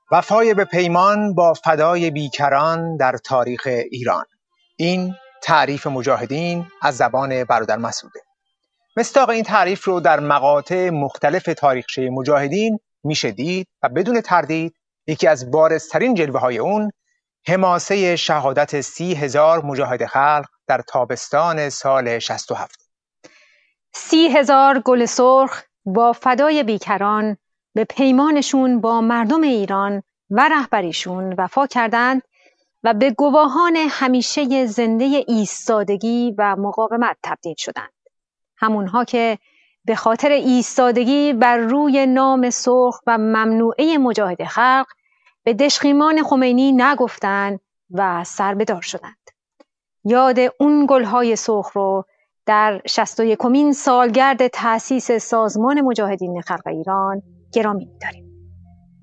وفای به پیمان با فدای بیکران در تاریخ ایران. این تعریف مجاهدین از زبان برادر مسعوده. مصداق این تعریف رو در مقاطع مختلف تاریخچه مجاهدین میشه دید و بدون تردید یکی از بارزترین جلوه های اون حماسه شهادت 30,000 مجاهد خلق در تابستان سال 67. 30,000 گل سرخ با فدای بیکران به پیمانشون با مردم ایران و رهبریشون وفا کردند و به گواهان همیشه زنده ایستادگی و مقاومت تبدیل شدند. همونها که به خاطر ایستادگی بر روی نام سرخ و ممنوعه مجاهد خلق به دشقیمان خمینی نگفتند و سربدار شدند. یاد اون گلهای سرخ رو در 61مین سالگرد تأسیس سازمان مجاهدین خلق ایران گرامی می‌داریم.